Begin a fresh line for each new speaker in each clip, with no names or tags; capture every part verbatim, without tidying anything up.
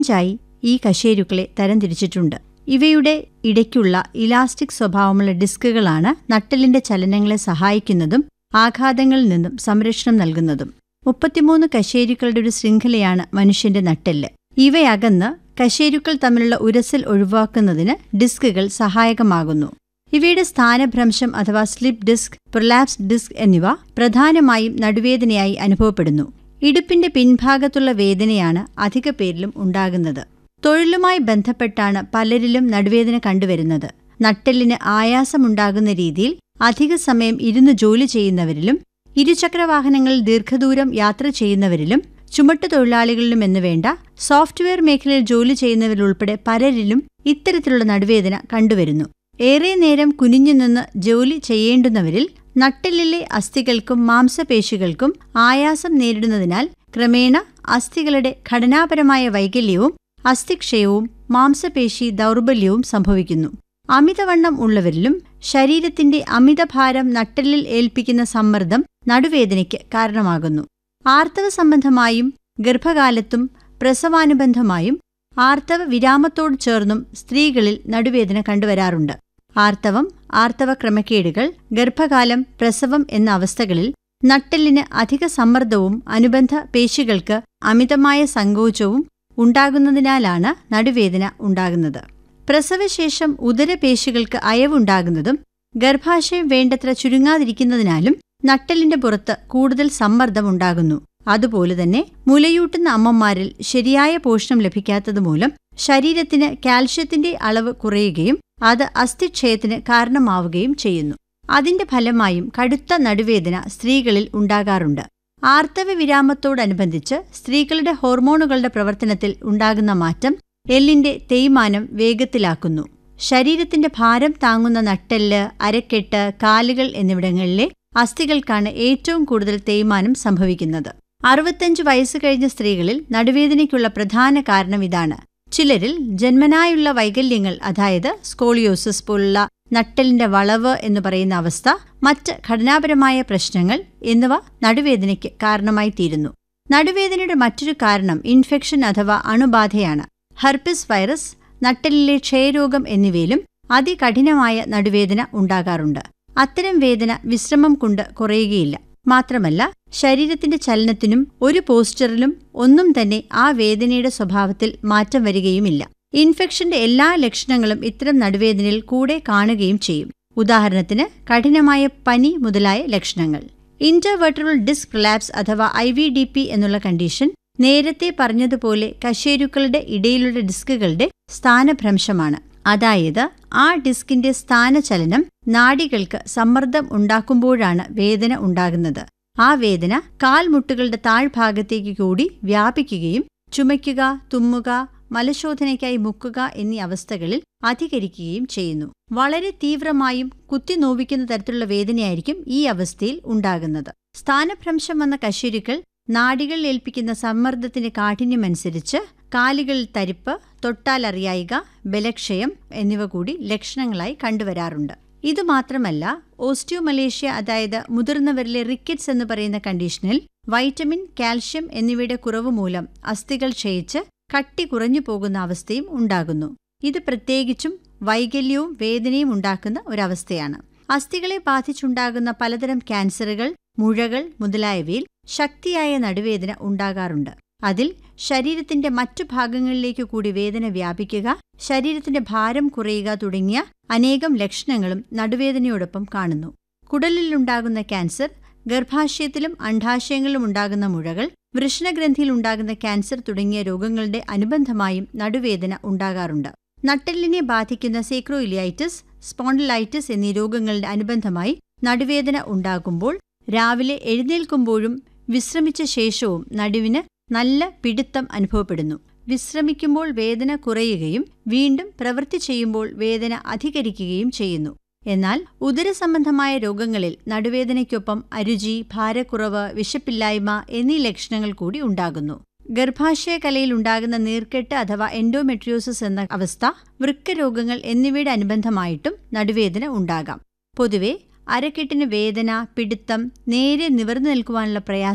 ായി ഈ കശേരുക്കളെ തരംതിരിച്ചിട്ടുണ്ട്. ഇവയുടെ ഇടയ്ക്കുള്ള ഇലാസ്റ്റിക് സ്വഭാവമുള്ള ഡിസ്കുകളാണ് നട്ടെല്ലിന്റെ ചലനങ്ങളെ സഹായിക്കുന്നതും ആഘാതങ്ങളിൽ നിന്നും സംരക്ഷണം നൽകുന്നതും. മുപ്പത്തിമൂന്ന് കശേരുക്കളുടെ ഒരു ശൃംഖലയാണ് മനുഷ്യന്റെ നട്ടെല്ല്. ഇവയകന്ന് കശേരുക്കൾ തമ്മിലുള്ള ഉരസൽ ഒഴിവാക്കുന്നതിന് ഡിസ്കുകൾ സഹായകമാകുന്നു. ഇവയുടെ സ്ഥാനഭ്രംശം അഥവാ സ്ലിപ്പ് ഡിസ്ക്, പ്രൊലാപ്സ് ഡിസ്ക് എന്നിവ പ്രധാനമായും നടുവേദനയായി അനുഭവപ്പെടുന്നു. ഇടുപ്പിന്റെ പിൻഭാഗത്തുള്ള വേദനയാണ് അധിക പേരിലും ഉണ്ടാകുന്നത്. തൊഴിലുമായി ബന്ധപ്പെട്ടാണ് പലരിലും നടുവേദന കണ്ടുവരുന്നത്. നട്ടെല്ലിന് ആയാസമുണ്ടാകുന്ന രീതിയിൽ അധിക സമയം ഇരുന്ന് ജോലി ചെയ്യുന്നവരിലും ഇരുചക്രവാഹനങ്ങളിൽ ദീർഘദൂരം യാത്ര ചെയ്യുന്നവരിലും ചുമട്ടുതൊഴിലാളികളിലും എന്നുവേണ്ട സോഫ്റ്റ്വെയർ മേഖലയിൽ ജോലി ചെയ്യുന്നവരിലുൾപ്പെടെ പലരിലും ഇത്തരത്തിലുള്ള നടുവേദന കണ്ടുവരുന്നു. ഏറെ നേരം കുനിഞ്ഞുനിന്ന് ജോലി ചെയ്യേണ്ടുന്നവരിൽ നട്ടെല്ലിലെ അസ്ഥികൾക്കും മാംസപേശികൾക്കും ആയാസം നേരിടുന്നതിനാൽ ക്രമേണ അസ്ഥികളുടെ ഘടനാപരമായ വൈകല്യവും അസ്ഥിക്ഷയവും മാംസപേശി ദൗർബല്യവും സംഭവിക്കുന്നു. അമിതവണ്ണം ഉള്ളവരിലും ശരീരത്തിന്റെ അമിതഭാരം നട്ടെല്ലിൽ ഏൽപ്പിക്കുന്ന സമ്മർദ്ദം നടുവേദനയ്ക്ക് കാരണമാകുന്നു. ആർത്തവ സംബന്ധമായും ഗർഭകാലത്തും പ്രസവാനുബന്ധമായും ആർത്തവ വിരാമത്തോട് ചേർന്നും സ്ത്രീകളിൽ നടുവേദന കണ്ടുവരാറുണ്ട്. ആർത്തവം, ആർത്തവ ക്രമക്കേടുകൾ, ഗർഭകാലം, പ്രസവം എന്ന അവസ്ഥകളിൽ നട്ടെല്ലിന് അധിക സമ്മർദ്ദവും അനുബന്ധ പേശികൾക്ക് അമിതമായ സങ്കോചവും ഉണ്ടാകുന്നതിനാലാണ് നടുവേദന ഉണ്ടാകുന്നത്. പ്രസവശേഷം ഉദരപേശികൾക്ക് അയവുണ്ടാകുന്നതും ഗർഭാശയം വേണ്ടത്ര ചുരുങ്ങാതിരിക്കുന്നതിനാലും നട്ടെല്ലിന്റെ പുറത്ത് കൂടുതൽ സമ്മർദ്ദം ഉണ്ടാകുന്നു. അതുപോലെ തന്നെ മുലയൂട്ടുന്ന അമ്മമാരിൽ ശരിയായ പോഷണം ലഭിക്കാത്തതുമൂലം ശരീരത്തിന് കാൽഷ്യത്തിന്റെ അളവ് കുറയുകയും അത് അസ്ഥിക്ഷയത്തിന് കാരണമാവുകയും ചെയ്യുന്നു. അതിന്റെ ഫലമായും കടുത്ത നടുവേദന സ്ത്രീകളിൽ ഉണ്ടാകാറുണ്ട്. ആർത്തവ വിരാമത്തോടനുബന്ധിച്ച് സ്ത്രീകളുടെ ഹോർമോണുകളുടെ പ്രവർത്തനത്തിൽ ഉണ്ടാകുന്ന മാറ്റം എല്ലിന്റെ തേയ്മാനം വേഗത്തിലാക്കുന്നു. ശരീരത്തിന്റെ ഭാരം താങ്ങുന്ന നട്ടെല്ല്, അരക്കെട്ട്, കാലുകൾ എന്നിവിടങ്ങളിലെ അസ്ഥികൾക്കാണ് ഏറ്റവും കൂടുതൽ തേയ്മാനം സംഭവിക്കുന്നത്. അറുപത്തഞ്ച് വയസ്സ് കഴിഞ്ഞ സ്ത്രീകളിൽ നടുവേദനയ്ക്കുള്ള പ്രധാന കാരണം ഇതാണ്. ചിലരിൽ ജന്മനായുള്ള വൈകല്യങ്ങൾ, അതായത് സ്കോളിയോസിസ് പോലുള്ള നട്ടെല്ലിന്റെ വളവ് എന്ന് പറയുന്ന അവസ്ഥ, മറ്റ് ഘടനാപരമായ പ്രശ്നങ്ങൾ എന്നിവ നടുവേദനയ്ക്ക് കാരണമായി തീരുന്നു. നടുവേദനയുടെ മറ്റൊരു കാരണം ഇൻഫെക്ഷൻ അഥവാ അണുബാധയാണ്. ഹെർപ്പിസ് വൈറസ്, നട്ടെല്ലിലെ ക്ഷയരോഗം എന്നിവയിലും അതികഠിനമായ നടുവേദന ഉണ്ടാകാറുണ്ട്. അത്തരം വേദന വിശ്രമം കൊണ്ട് കുറയുകയില്ല. മാത്രമല്ല, ശരീരത്തിന്റെ ചലനത്തിനും ഒരു പോസ്ചറിലും ഒന്നും തന്നെ ആ വേദനയുടെ സ്വഭാവത്തിൽ മാറ്റം വരികയുമില്ല. ഇൻഫെക്ഷന്റെ എല്ലാ ലക്ഷണങ്ങളും ഇത്തരം നടുവേദനയിൽ കൂടെ കാണുകയും ചെയ്യും. ഉദാഹരണത്തിന് കഠിനമായ പനി മുതലായ ലക്ഷണങ്ങൾ. ഇന്റർവെർട്ടബ്രൽ ഡിസ്ക് പ്രൊലാപ്സ് അഥവാ ഐ വി ഡി പി എന്നുള്ള കണ്ടീഷൻ നേരത്തെ പറഞ്ഞതുപോലെ കശേരുക്കളുടെ ഇടയിലുള്ള ഡിസ്കുകളുടെ സ്ഥാനഭ്രംശമാണ്. അതായത് ആ ഡിസ്കിന്റെ സ്ഥാനചലനം നാഡികൾക്ക് സമ്മർദ്ദം ഉണ്ടാക്കുമ്പോഴാണ് വേദന ഉണ്ടാകുന്നത്. ആ വേദന കാൽമുട്ടുകളുടെ താഴ്ഭാഗത്തേക്ക് കൂടി വ്യാപിക്കുകയും ചുമയ്ക്കുക, തുമ്മുക, മലശോധനയ്ക്കായി മുക്കുക എന്നീ അവസ്ഥകളിൽ അധികരിക്കുകയും ചെയ്യുന്നു. വളരെ തീവ്രമായും കുത്തിനോവിക്കുന്ന തരത്തിലുള്ള വേദനയായിരിക്കും ഈ അവസ്ഥയിൽ ഉണ്ടാകുന്നത്. സ്ഥാനഭ്രംശം വന്ന കശേരുക്കൾ നാഡികളിൽ ഏൽപ്പിക്കുന്ന സമ്മർദ്ദത്തിന്റെ കാഠിന്യമനുസരിച്ച് കാലുകളിൽ തരിപ്പ്, തൊട്ടാലറിയായിക, ബലക്ഷയം എന്നിവ കൂടി ലക്ഷണങ്ങളായി കണ്ടുവരാറുണ്ട്. ഇതുമാത്രമല്ല, ഓസ്റ്റിയോമലേഷ്യ അതായത് മുതിർന്നവരിലെ റിക്കറ്റ്സ് എന്ന് പറയുന്ന കണ്ടീഷനിൽ വൈറ്റമിൻ, കാൽഷ്യം എന്നിവയുടെ കുറവ് മൂലം അസ്ഥികൾ ക്ഷയിച്ച് കട്ടി കുറഞ്ഞു പോകുന്ന അവസ്ഥയും ഉണ്ടാകുന്നു. ഇത് പ്രത്യേകിച്ചും വൈകല്യവും വേദനയും ഉണ്ടാക്കുന്ന ഒരവസ്ഥയാണ്. അസ്ഥികളെ ബാധിച്ചുണ്ടാകുന്ന പലതരം ക്യാൻസറുകൾ, മുഴകൾ മുതലായവയിൽ ശക്തിയായ നടുവേദന ഉണ്ടാകാറുണ്ട്. അതിൽ ശരീരത്തിന്റെ മറ്റു ഭാഗങ്ങളിലേക്കു കൂടി വേദന വ്യാപിക്കുക, ശരീരത്തിന്റെ ഭാരം കുറയുക തുടങ്ങിയ അനേകം ലക്ഷണങ്ങളും നടുവേദനയോടൊപ്പം കാണുന്നു. കുടലിലുണ്ടാകുന്ന ക്യാൻസർ, ഗർഭാശയത്തിലും അണ്ഡാശയങ്ങളിലും ഉണ്ടാകുന്ന മുഴകൾ, വൃഷണഗ്രന്ഥിയിൽ ഉണ്ടാകുന്ന ക്യാൻസർ തുടങ്ങിയ രോഗങ്ങളുടെ അനുബന്ധമായും നടുവേദന ഉണ്ടാകാറുണ്ട്. നട്ടെല്ലിനെ ബാധിക്കുന്ന സേക്രോയിലിയൈറ്റിസ്, സ്പോണ്ടിലൈറ്റിസ് എന്നീ രോഗങ്ങളുടെ അനുബന്ധമായി നടുവേദന ഉണ്ടാകുമ്പോൾ രാവിലെ എഴുന്നേൽക്കുമ്പോഴും വിശ്രമിച്ച ശേഷവും നടുവിന് നല്ല പിടുത്തം അനുഭവപ്പെടുന്നു. വിശ്രമിക്കുമ്പോൾ വേദന കുറയുകയും വീണ്ടും പ്രവൃത്തി ചെയ്യുമ്പോൾ വേദന അധികരിക്കുകയും ചെയ്യുന്നു. എന്നാൽ ഉദരസംബന്ധമായ രോഗങ്ങളിൽ നടുവേദനയ്ക്കൊപ്പം അരുചി, ഭാരക്കുറവ്, വിശപ്പില്ലായ്മ എന്നീ ലക്ഷണങ്ങൾ കൂടി ഉണ്ടാകുന്നു. ഗർഭാശയ കലയിൽ ഉണ്ടാകുന്ന നീർക്കെട്ട് അഥവാ എൻഡോമെട്രിയോസിസ് എന്ന അവസ്ഥ, വൃക്കരോഗങ്ങൾ എന്നിവയുടെ അനുബന്ധമായിട്ടും നടുവേദന ഉണ്ടാകാം. പൊതുവെ അരക്കെട്ടിന് വേദന, പിടുത്തം, നേരെ നിവർന്നു നിൽക്കുവാനുള്ള പ്രയാസം,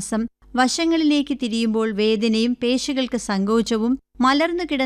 വശങ്ങളിലേക്ക് തിരിയുമ്പോൾ വേദനയും പേശികൾക്ക് സങ്കോചവും മലർന്നു കിടന്ന